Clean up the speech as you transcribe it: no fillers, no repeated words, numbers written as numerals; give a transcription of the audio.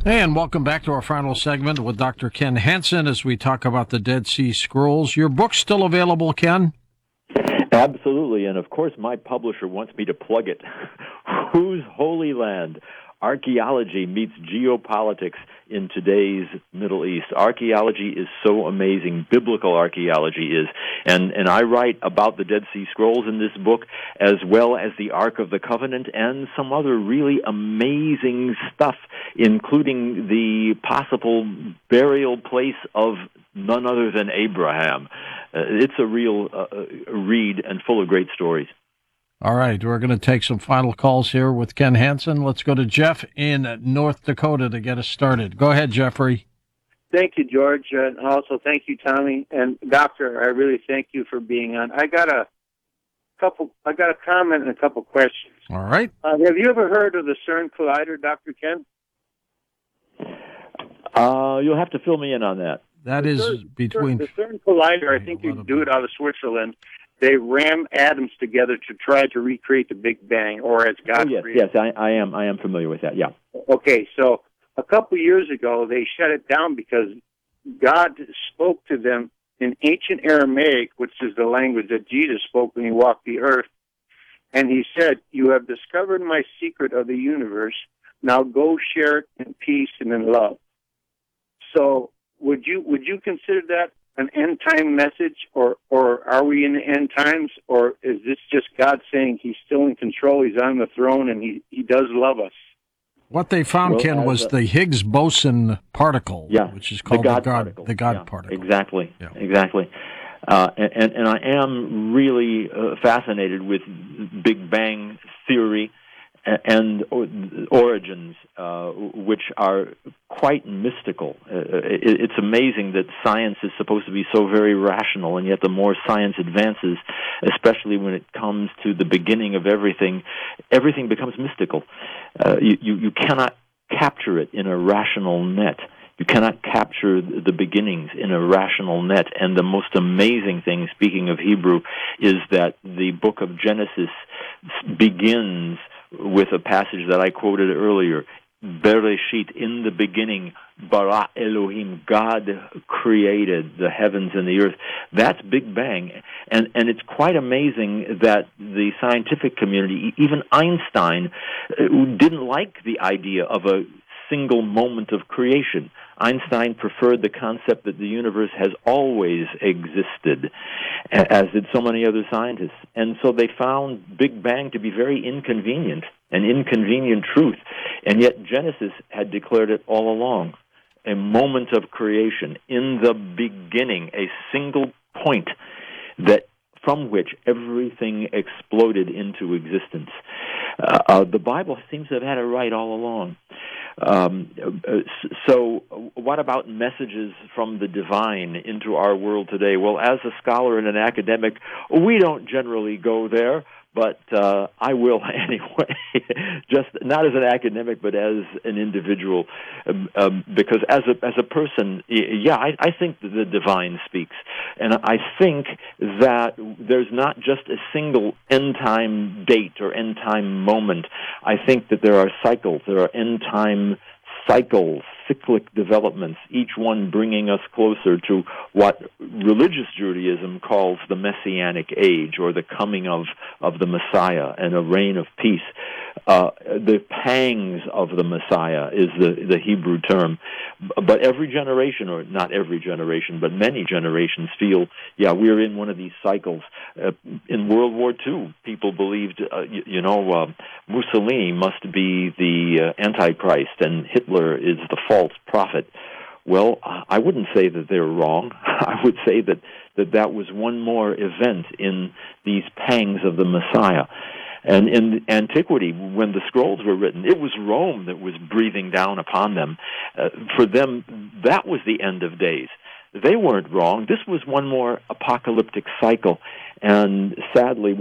And welcome back to our final segment with Dr. Ken Hansen as we talk about the Dead Sea Scrolls. Your book's still available, Ken? Absolutely, and of course my publisher wants me to plug it. Whose Holy Land? Archaeology meets geopolitics in today's Middle East. Archaeology is so amazing. Biblical archaeology is. And I write about the Dead Sea Scrolls in this book, as well as the Ark of the Covenant and some other really amazing stuff, including the possible burial place of none other than Abraham. It's a real read and full of great stories. All right, we're going to take some final calls here with Ken Hansen. Let's go to Jeff in North Dakota to get us started. Go ahead, Jeffrey. Thank you, George, and also thank you, Tommy. And Doctor, I really thank you for being on. I got a comment and a couple questions. All right. Have you ever heard of the CERN Collider, Dr. Ken? You'll have to fill me in on that. That is between... The CERN Collider, I think you do it out of Switzerland. They ram atoms together to try to recreate the Big Bang, or as God created. Yes, I am familiar with that, yeah. Okay, so a couple years ago, they shut it down because God spoke to them in ancient Aramaic, which is the language that Jesus spoke when he walked the earth. And he said, "You have discovered my secret of the universe. Now go share it in peace and in love." So would you consider that an end-time message, or are we in the end times, or is this just God saying he's still in control, he's on the throne, and he does love us? What they found, Ken, was the Higgs boson particle, which is called the God particle. Exactly, yeah. Exactly. And I am really fascinated with Big Bang theory and origins, which are quite mystical. It's amazing that science is supposed to be so very rational, and yet the more science advances, especially when it comes to the beginning of everything becomes mystical. You cannot capture it in a rational net. You cannot capture the beginnings in a rational net. And the most amazing thing, speaking of Hebrew, is that the book of Genesis begins with a passage that I quoted earlier. Bereshit, in the beginning, bara Elohim, God created the heavens and the earth. That's Big Bang. And it's quite amazing that the scientific community, even Einstein, didn't like the idea of a single moment of creation. Einstein preferred the concept that the universe has always existed, as did so many other scientists. And so they found Big Bang to be very inconvenient, an inconvenient truth. And yet Genesis had declared it all along, a moment of creation, in the beginning, a single point that from which everything exploded into existence. The Bible seems to have had it right all along. So what about messages from the divine into our world today? Well, as a scholar and an academic, we don't generally go there, but I will anyway, just not as an academic, but as an individual, because as a person, I think that the divine speaks, and I think that there's not just a single end-time date or end-time moment. I think that there are cycles, there are end-time cycles, cyclic developments, each one bringing us closer to what religious Judaism calls the Messianic age, or the coming of the Messiah and a reign of peace. The pangs of the Messiah is the Hebrew term. But every generation, or not every generation, but many generations feel, we're in one of these cycles. In World War II, people believed, Mussolini must be the Antichrist and Hitler is the false prophet. Well, I wouldn't say that they're wrong. I would say that was one more event in these pangs of the Messiah. And in antiquity, when the scrolls were written, it was Rome that was breathing down upon them. For them, that was the end of days. They weren't wrong. This was one more apocalyptic cycle. And sadly,